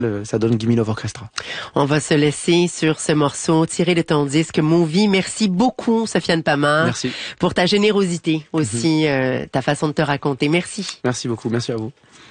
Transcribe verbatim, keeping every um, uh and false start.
Le, ça donne Gimme Love Orchestra. On va se laisser sur ce morceau tiré de ton disque Movie. Merci beaucoup, Sofiane Pamar. Merci. Pour ta générosité aussi, Mm-hmm. euh, ta façon de te raconter. Merci. Merci beaucoup. Merci à vous.